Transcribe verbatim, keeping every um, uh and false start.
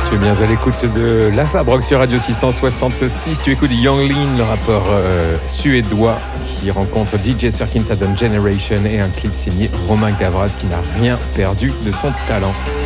Tu es bien à l'écoute de La Fab Rock sur Radio six cent soixante-six. Tu écoutes Yung Lean, le rappeur euh, suédois qui rencontre D J Sirkin, ça donne Generation et un clip signé Romain Gavras qui n'a rien perdu de son talent.